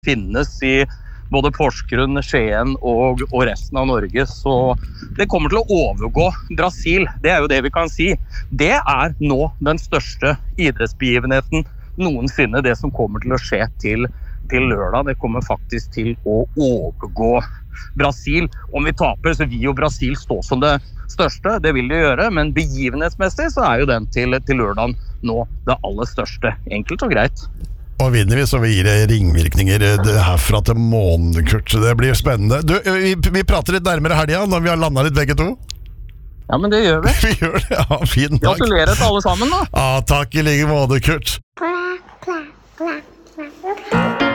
finnes i både Porsgrunn, Skien og resten av Norge, så det kommer til å overgå Brasil. Det jo det vi kan si. Det nå den største idrettsbegivenheten noensinne, det som kommer til å skje til lørdag. Det kommer faktisk til å overgå Brasil. Om vi taper, så vil jo Brasil stå som det største, det vil de gjøre, men begivenhetsmessig så jo den til lørdagen nå det aller største. Enkelt og greit. Og vinner vi, så gir det ringvirkninger herfra til månen, Kurt. Det blir spennende. Du, vi prater litt nærmere helga, når vi har landet litt begge to. Ja, men det gjør vi. Vi gjør det, ja, fin dag. Gratulerer til alle sammen, da. Ja, takk I like måte, Kurt.